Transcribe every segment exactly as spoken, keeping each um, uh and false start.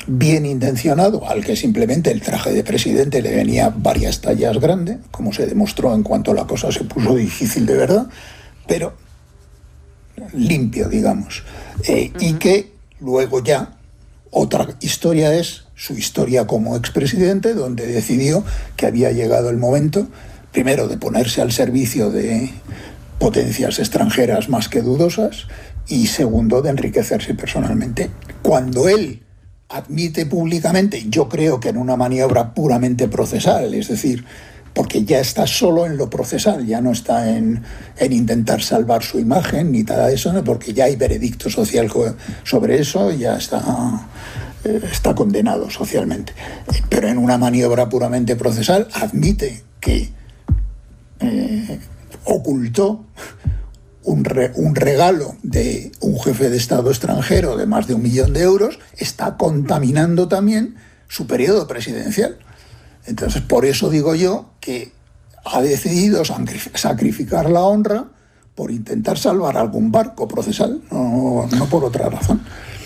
bien intencionado, al que simplemente el traje de presidente le venía varias tallas grande, como se demostró en cuanto la cosa se puso difícil de verdad, pero limpio, digamos. Eh, uh-huh. Y que luego ya otra historia es su historia como expresidente, donde decidió que había llegado el momento, primero, de ponerse al servicio de potencias extranjeras más que dudosas, y segundo, de enriquecerse personalmente. Cuando él admite públicamente, yo creo que en una maniobra puramente procesal, es decir, porque ya está solo en lo procesal, ya no está en, en intentar salvar su imagen ni nada de eso, ¿no? Porque ya hay veredicto social sobre eso, ya está, eh, está condenado socialmente. Pero en una maniobra puramente procesal admite que eh, ocultó Un, re, un regalo de un jefe de Estado extranjero de más de un millón de euros, está contaminando también su periodo presidencial. Entonces, por eso digo yo que ha decidido sacrificar la honra por intentar salvar algún barco procesal, no, no por otra razón.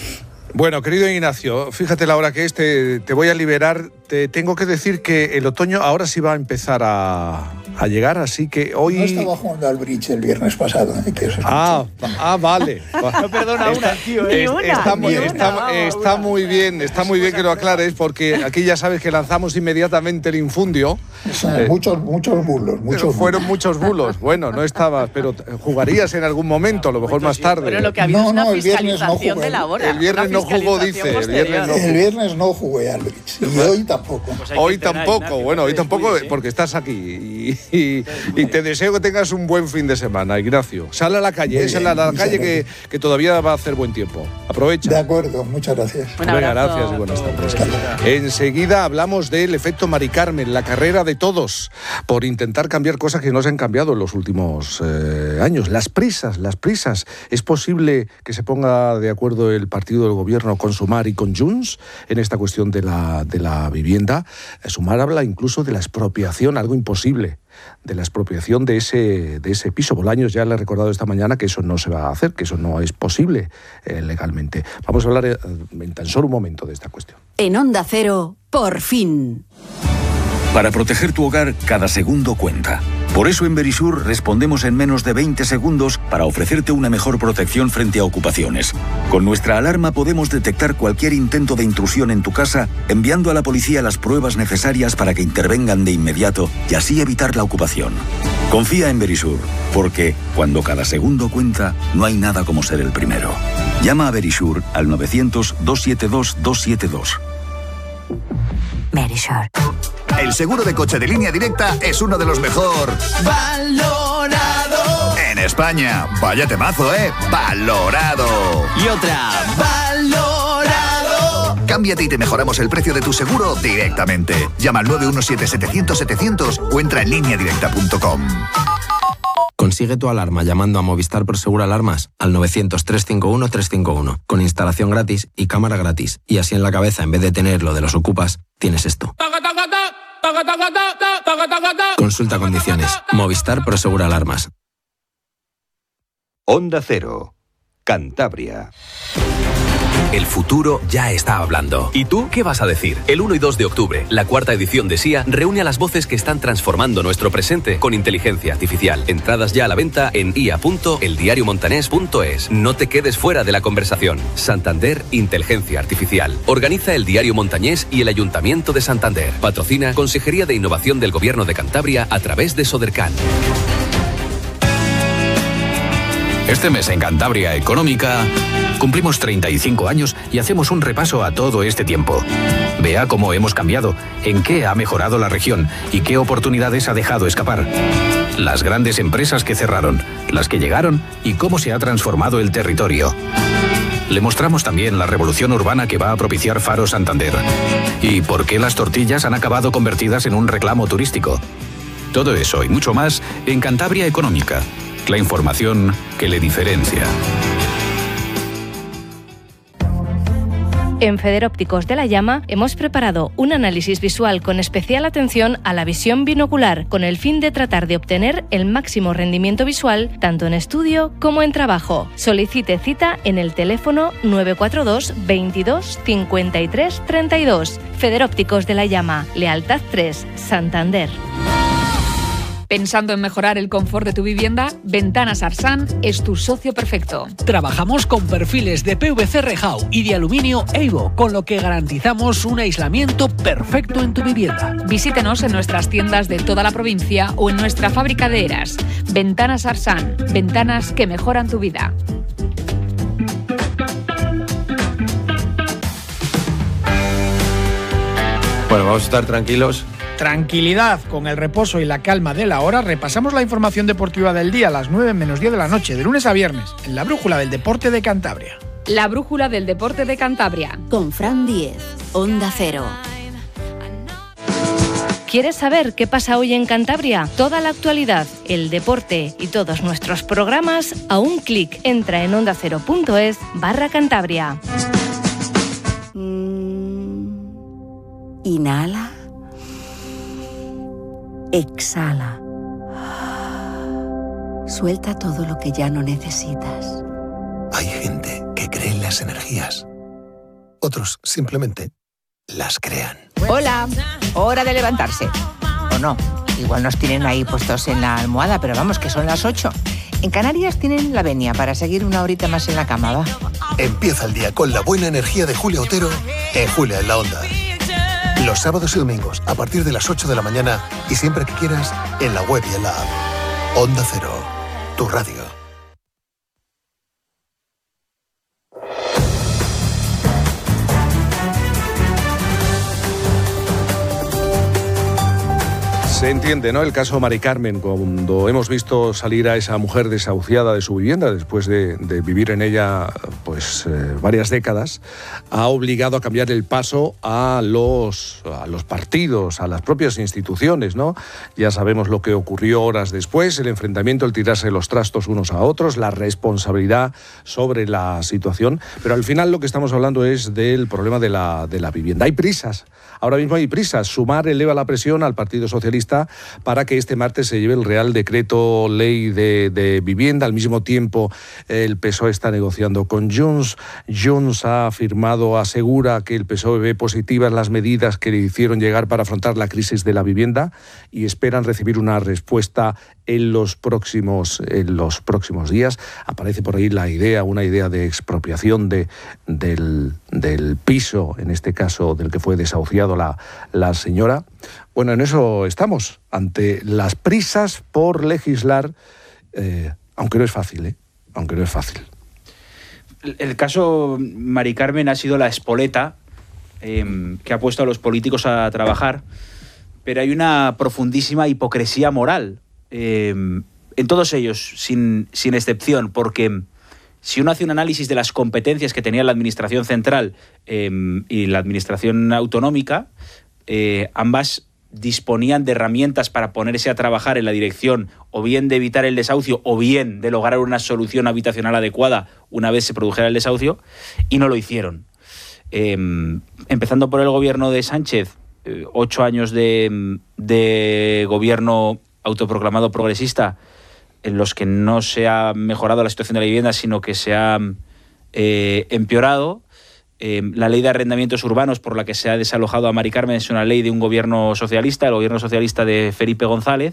Bueno, querido Ignacio, fíjate la hora que es, te, te voy a liberar. Te tengo que decir que el otoño ahora sí va a empezar a, a llegar, así que hoy... No estaba jugando al bridge el viernes pasado. ¿eh? Que eso ah, ah, vale. No perdona una, tío. ¿eh? Está, una, está, muy, una, está, vamos, está una. muy bien, está muy bien que lo aclares, porque aquí ya sabes que lanzamos inmediatamente el infundio. Eh, muchos, muchos bulos. Muchos fueron bulos. muchos bulos. Bueno, no estabas, pero jugarías en algún momento, a lo mejor más tarde. Pero lo que había no, es una no, fiscalización no de la hora. El viernes no jugó, dice. El viernes no, el viernes no jugué al bridge. Y hoy tampoco. Pues hoy tampoco, Ignacio, bueno, hoy tampoco, ¿eh? Porque estás aquí. Y, y, y te deseo que tengas un buen fin de semana, Ignacio. Sal a la calle, sal a la calle que, que todavía va a hacer buen tiempo. Aprovecha. De acuerdo, muchas gracias. Venga, gracias y buenas tardes. Enseguida hablamos del efecto Mari Carmen, la carrera de todos por intentar cambiar cosas que no se han cambiado en los últimos eh, años. Las prisas, las prisas. ¿Es posible que se ponga de acuerdo el partido del gobierno con Sumar y con Junts en esta cuestión de la, de la vivienda? Sumar habla incluso de la expropiación, algo imposible, de la expropiación de ese, de ese piso. Bolaños ya le he recordado esta mañana que eso no se va a hacer, que eso no es posible eh, legalmente. Vamos a hablar eh, en tan solo un momento de esta cuestión. En Onda Cero, por fin. Para proteger tu hogar, cada segundo cuenta. Por eso en Verisur respondemos en menos de veinte segundos para ofrecerte una mejor protección frente a ocupaciones. Con nuestra alarma podemos detectar cualquier intento de intrusión en tu casa, enviando a la policía las pruebas necesarias para que intervengan de inmediato y así evitar la ocupación. Confía en Verisur, porque cuando cada segundo cuenta, no hay nada como ser el primero. Llama a Verisur al novecientos, doscientos setenta y dos, doscientos setenta y dos. Verisur. El seguro de coche de Línea Directa es uno de los mejor valorado en España. Vaya temazo, ¿eh? Valorado. Y otra, valorado. Cámbiate y te mejoramos el precio de tu seguro directamente. Llama al nueve uno siete, setecientos, setecientos o entra en línea directa punto com. Consigue tu alarma llamando a Movistar Prosegur Alarmas al novecientos, trescientos cincuenta y uno, trescientos cincuenta y uno, con instalación gratis y cámara gratis. Y así en la cabeza, en vez de tener lo de los ocupas, tienes esto. Consulta condiciones. Movistar Prosegur Alarmas. Onda Cero, Cantabria. El futuro ya está hablando. ¿Y tú qué vas a decir? El uno y dos de octubre, la cuarta edición de S I A reúne a las voces que están transformando nuestro presente con inteligencia artificial. Entradas ya a la venta en i a punto el diario montanés punto es. No te quedes fuera de la conversación. Santander Inteligencia Artificial. Organiza el Diario Montañés y el Ayuntamiento de Santander. Patrocina Consejería de Innovación del Gobierno de Cantabria a través de Sodercan. Este mes en Cantabria Económica cumplimos treinta y cinco años y hacemos un repaso a todo este tiempo. Vea cómo hemos cambiado, en qué ha mejorado la región y qué oportunidades ha dejado escapar. Las grandes empresas que cerraron, las que llegaron y cómo se ha transformado el territorio. Le mostramos también la revolución urbana que va a propiciar Faro Santander y por qué las tortillas han acabado convertidas en un reclamo turístico. Todo eso y mucho más en Cantabria Económica. La información que le diferencia. En Federópticos de la Llama hemos preparado un análisis visual con especial atención a la visión binocular, con el fin de tratar de obtener el máximo rendimiento visual tanto en estudio como en trabajo. Solicite cita en el teléfono nueve cuatro dos veintidós cincuenta y tres treinta y dos. Federópticos de la Llama, Lealtad tres, Santander. ¿Pensando en mejorar el confort de tu vivienda? Ventanas Arsan es tu socio perfecto. Trabajamos con perfiles de P V C Rejau y de aluminio Eivo, con lo que garantizamos un aislamiento perfecto en tu vivienda. Visítenos en nuestras tiendas de toda la provincia o en nuestra fábrica de Eras. Ventanas Arsan, ventanas que mejoran tu vida. Bueno, vamos a estar tranquilos. Tranquilidad, con el reposo y la calma de la hora, repasamos la información deportiva del día a las nueve menos diez de la noche, de lunes a viernes, en la Brújula del Deporte de Cantabria. La Brújula del Deporte de Cantabria. Con Fran Diez, Onda Cero. ¿Quieres saber qué pasa hoy en Cantabria? Toda la actualidad, el deporte y todos nuestros programas a un clic. Entra en ondacero.es barra Cantabria. Mm, inhala. Exhala. Suelta todo lo que ya no necesitas. Hay gente que cree en las energías. Otros simplemente las crean. Hola, hora de levantarse. O no, igual nos tienen ahí puestos en la almohada, pero vamos, que son las ocho. En Canarias tienen la venia para seguir una horita más en la cama, ¿va? Empieza el día con la buena energía de Julia Otero en Julia en la Onda. Los sábados y domingos, a partir de las ocho de la mañana y siempre que quieras, en la web y en la app. Onda Cero, tu radio. Se entiende, ¿no? El caso Mari Carmen, cuando hemos visto salir a esa mujer desahuciada de su vivienda después de, de vivir en ella pues eh, varias décadas, ha obligado a cambiar el paso a los, a los partidos, a las propias instituciones, ¿no? Ya sabemos lo que ocurrió horas después, el enfrentamiento, el tirarse los trastos unos a otros, la responsabilidad sobre la situación, pero al final lo que estamos hablando es del problema de la, de la vivienda. Hay prisas. Ahora mismo hay prisas. Sumar eleva la presión al Partido Socialista para que este martes se lleve el Real Decreto Ley de, de Vivienda. Al mismo tiempo, el P S O E está negociando con Junts. Junts ha afirmado, asegura que el P S O E ve positivas las medidas que le hicieron llegar para afrontar la crisis de la vivienda y esperan recibir una respuesta en los próximos, en los próximos días. Aparece por ahí la idea, una idea de expropiación de, del, del piso, en este caso del que fue desahuciado La, la señora. Bueno, en eso estamos, ante las prisas por legislar, eh, aunque no es fácil, ¿eh? Aunque no es fácil. El, el caso Mari Carmen ha sido la espoleta eh, que ha puesto a los políticos a trabajar, pero hay una profundísima hipocresía moral eh, en todos ellos, sin, sin excepción, porque si uno hace un análisis de las competencias que tenía la Administración Central eh, y la Administración Autonómica, eh, ambas disponían de herramientas para ponerse a trabajar en la dirección o bien de evitar el desahucio o bien de lograr una solución habitacional adecuada una vez se produjera el desahucio, y no lo hicieron. Eh, empezando por el gobierno de Sánchez, eh, ocho años de, de gobierno autoproclamado progresista, en los que no se ha mejorado la situación de la vivienda, sino que se ha eh, empeorado. Eh, la ley de arrendamientos urbanos por la que se ha desalojado a Mari Carmen es una ley de un gobierno socialista, el gobierno socialista de Felipe González,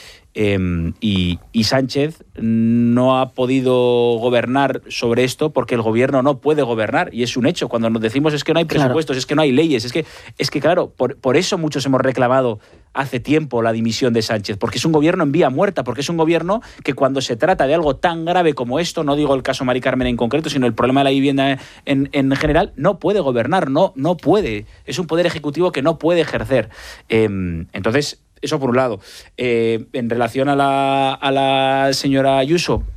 eh, y, y Sánchez no ha podido gobernar sobre esto porque el gobierno no puede gobernar, y es un hecho. Cuando nos decimos es que no hay presupuestos, claro, es que no hay leyes, es que, es que claro, por, por eso muchos hemos reclamado hace tiempo la dimisión de Sánchez, porque es un gobierno en vía muerta, porque es un gobierno que cuando se trata de algo tan grave como esto, no digo el caso Mari Carmen en concreto, sino el problema de la vivienda en, en general, no puede gobernar, no, no puede. Es un poder ejecutivo que no puede ejercer. Eh, entonces, eso por un lado. Eh, en relación a la, a la señora Ayuso,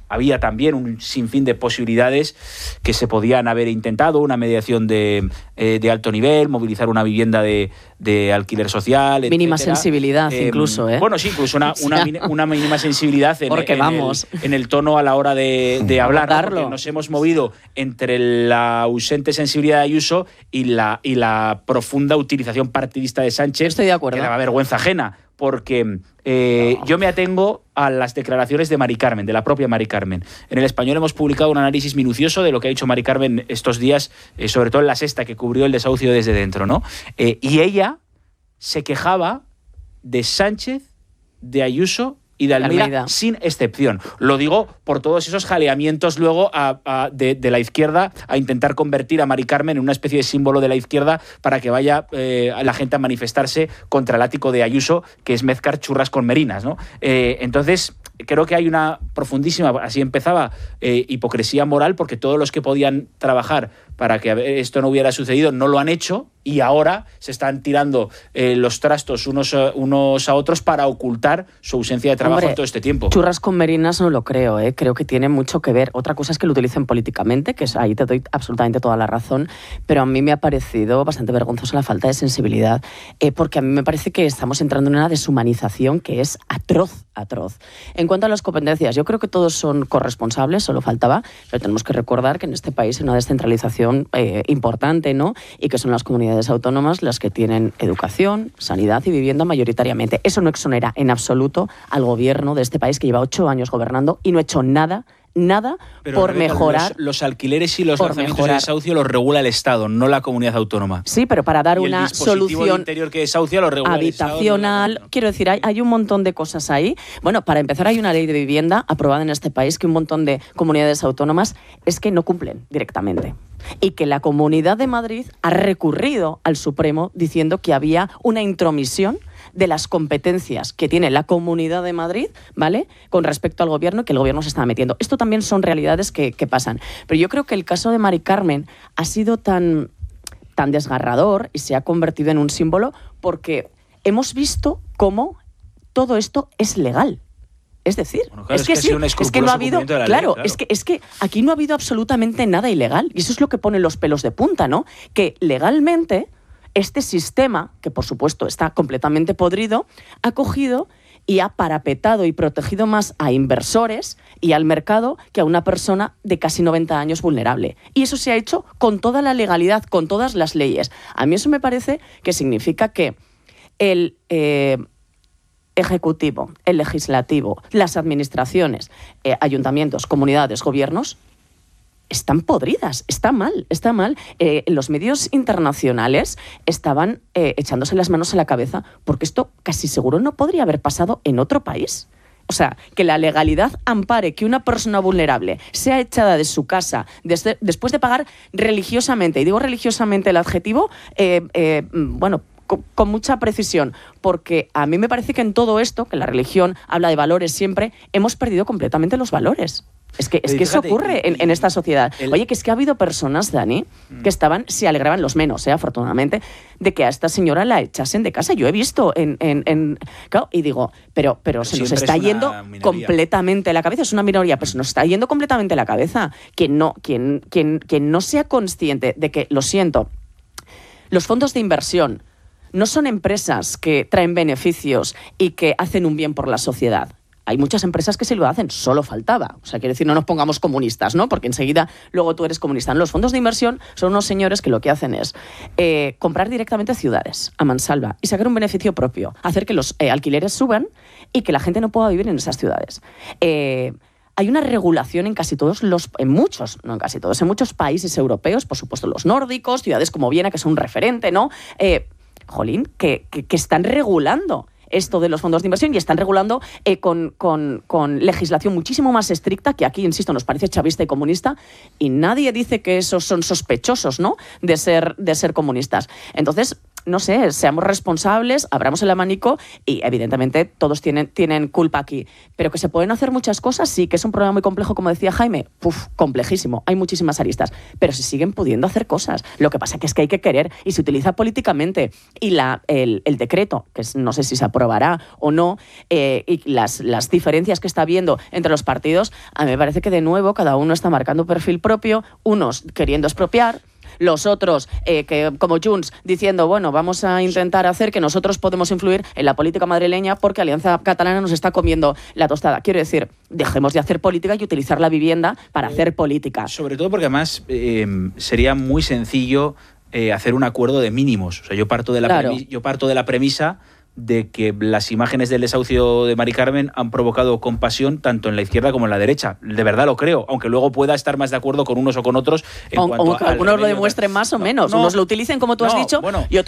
había también un sinfín de posibilidades que se podían haber intentado, una mediación de, eh, de alto nivel, movilizar una vivienda de, de alquiler social, mínima etcétera. sensibilidad Eh, incluso, ¿eh? Bueno, sí, incluso una, una, una mínima sensibilidad en, Porque en, vamos. El, en el tono a la hora de, de hablar, ¿no? Abordarlo. Porque nos hemos movido entre la ausente sensibilidad de Ayuso y la, y la profunda utilización partidista de Sánchez. Estoy de acuerdo. Que daba vergüenza ajena, porque eh, no. yo me atengo a las declaraciones de Mari Carmen, de la propia Mari Carmen. En El Español hemos publicado un análisis minucioso de lo que ha dicho Mari Carmen estos días, eh, sobre todo en La Sexta, que cubrió el desahucio desde dentro, ¿no? Eh, y ella se quejaba de Sánchez, de Ayuso y de Almeida, Almeida, sin excepción. Lo digo por todos esos jaleamientos luego a, a, de, de la izquierda a intentar convertir a Mari Carmen en una especie de símbolo de la izquierda para que vaya eh, la gente a manifestarse contra el ático de Ayuso, que es mezclar churras con merinas, ¿no? Eh, entonces, creo que hay una profundísima, así empezaba, eh, hipocresía moral, porque todos los que podían trabajar para que esto no hubiera sucedido no lo han hecho, y ahora se están tirando eh, los trastos unos, unos a otros para ocultar su ausencia de trabajo. Hombre, en todo este tiempo. Churras con merinas no lo creo, ¿eh? Creo que tiene mucho que ver. Otra cosa es que lo utilicen políticamente, que es, ahí te doy absolutamente toda la razón, pero a mí me ha parecido bastante vergonzosa la falta de sensibilidad, eh, porque a mí me parece que estamos entrando en una deshumanización que es atroz, atroz. En cuanto a las competencias, yo creo que todos son corresponsables, solo faltaba, pero tenemos que recordar que en este país hay una descentralización eh, importante, ¿no? Y que son las comunidades autónomas las que tienen educación, sanidad y vivienda mayoritariamente. Eso no exonera en absoluto al gobierno de este país, que lleva ocho años gobernando y no ha hecho nada, nada Pero, por Rebeca, mejorar... Los, los alquileres y los lanzamientos mejorar. de desahucio los regula el Estado, no la comunidad autónoma. Sí, pero para dar y una el dispositivo solución de interior que desahucia lo regula habitacional, el Estado, no, no. Quiero decir, hay, hay un montón de cosas ahí. Bueno, para empezar, hay una ley de vivienda aprobada en este país que un montón de comunidades autónomas es que no cumplen directamente. Y que la Comunidad de Madrid ha recurrido al Supremo diciendo que había una intromisión de las competencias que tiene la Comunidad de Madrid, ¿vale?, con respecto al gobierno, que el gobierno se estaba metiendo. Esto también son realidades que, que pasan. Pero yo creo que el caso de Mari Carmen ha sido tan, tan desgarrador y se ha convertido en un símbolo porque hemos visto cómo todo esto es legal. Es decir, bueno, claro, es, que es, que sí, es que no ha habido, claro, ley, claro, es que es que aquí no ha habido absolutamente nada ilegal y eso es lo que pone los pelos de punta, ¿no? Que legalmente este sistema, que por supuesto está completamente podrido, ha cogido y ha parapetado y protegido más a inversores y al mercado que a una persona de casi noventa años vulnerable. Y eso se ha hecho con toda la legalidad, con todas las leyes. A mí eso me parece que significa que el eh, Ejecutivo, el Legislativo, las administraciones, eh, ayuntamientos, comunidades, gobiernos, están podridas, está mal, está mal. Eh, los medios internacionales estaban eh, echándose las manos a la cabeza porque esto casi seguro no podría haber pasado en otro país. O sea, que la legalidad ampare que una persona vulnerable sea echada de su casa desde, después de pagar religiosamente, y digo religiosamente el adjetivo, eh, eh, bueno, con, con mucha precisión, porque a mí me parece que en todo esto, que la religión habla de valores siempre, hemos perdido completamente los valores. Es que, es que eso ocurre en, en esta sociedad. Oye, que es que ha habido personas, Dani, que estaban, se alegraban, los menos, ¿eh? afortunadamente, de que a esta señora la echasen de casa. Yo he visto en... en, en claro, y digo, pero, pero, pero se nos está yendo minoría. completamente la cabeza. Es una minoría, pero se nos está yendo completamente la cabeza. Quien no, quien, quien, quien no sea consciente de que, lo siento, los fondos de inversión no son empresas que traen beneficios y que hacen un bien por la sociedad. Hay muchas empresas que sí lo hacen, solo faltaba. O sea, quiero decir, no nos pongamos comunistas, ¿no? Porque enseguida luego tú eres comunista. Los fondos de inversión son unos señores que lo que hacen es eh, comprar directamente ciudades a mansalva y sacar un beneficio propio, hacer que los eh, alquileres suban y que la gente no pueda vivir en esas ciudades. Eh, hay una regulación en casi todos los, en muchos, no en casi todos, en muchos países europeos, por supuesto los nórdicos, ciudades como Viena, que son un referente, ¿no? Eh, jolín, que, que, que están regulando esto de los fondos de inversión y están regulando eh, con, con, con legislación muchísimo más estricta, que aquí, insisto, nos parece chavista y comunista, y nadie dice que esos son sospechosos, ¿no?, de ser, de ser comunistas. Entonces, no sé, seamos responsables, abramos el abanico y evidentemente todos tienen, tienen culpa aquí. Pero que se pueden hacer muchas cosas, sí, que es un problema muy complejo, como decía Jaime, puf, complejísimo, hay muchísimas aristas, pero se siguen pudiendo hacer cosas. Lo que pasa que es que hay que querer y se utiliza políticamente. Y la, el, el decreto, que es, no sé si se aprobará o no, eh, y las, las diferencias que está habiendo entre los partidos, a mí me parece que de nuevo cada uno está marcando un perfil propio, unos queriendo expropiar, los otros, eh, que como Junts, diciendo, bueno, vamos a intentar hacer que nosotros podemos influir en la política madrileña porque Alianza Catalana nos está comiendo la tostada. Quiero decir, dejemos de hacer política y utilizar la vivienda para hacer política. Sobre todo porque además eh, sería muy sencillo eh, hacer un acuerdo de mínimos. O sea, yo parto de la, Claro. premi- yo parto de la premisa de que las imágenes del desahucio de Mari Carmen han provocado compasión tanto en la izquierda como en la derecha. De verdad lo creo, aunque luego pueda estar más de acuerdo con unos o con otros. En O, cuanto o que al algunos lo remedio- demuestren más o menos, no, unos lo utilicen como tú has no, dicho bueno, y otros